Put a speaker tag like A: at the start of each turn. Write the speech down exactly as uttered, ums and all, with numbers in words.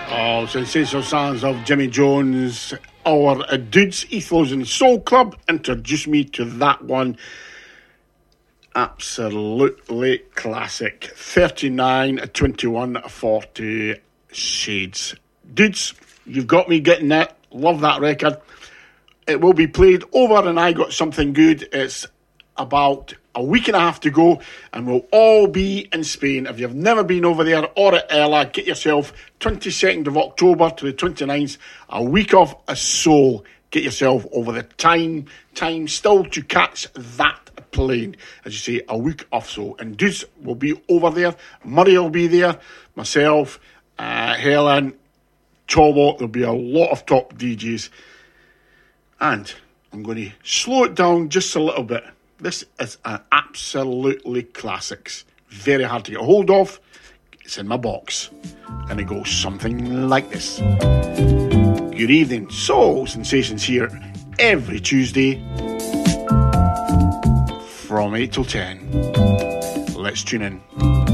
A: Oh, sensational sounds of Jimmy Jones. Our uh, dudes, Ethos and Soul Club, introduced me to that one. Absolutely classic. thirty-nine, twenty-one, forty Shades. Dudes, you've got me getting that. Love that record. It will be played over and I Got Something Good. It's about a week and a half to go and we'll all be in Spain. If you've never been over there or at Ella, get yourself twenty-second of October to the twenty-ninth, a week of a soul. Get yourself over the time, time still to catch that plane. As you say, a week of soul. And dudes will be over there. Murray will be there. Myself, uh, Helen, Chobo. There'll be a lot of top D Js. And I'm going to slow it down just a little bit. This is an absolutely classics. Very hard to get a hold of. It's in my box. And it goes something like this. Good evening. Soul Sensations here every Tuesday from eight till ten. Let's tune in.